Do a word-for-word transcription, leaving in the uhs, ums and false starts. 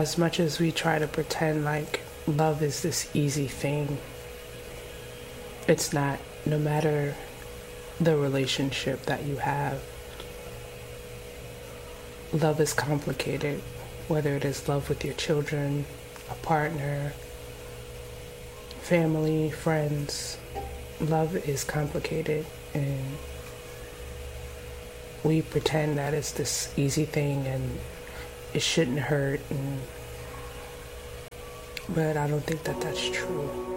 as much as we try to pretend like love is this easy thing, it's not. No matter the relationship that you have, love is complicated, whether it is love with your children, a partner, family, friends. Love is complicated, and we pretend that it's this easy thing and it shouldn't hurt, and but I don't think that that's true.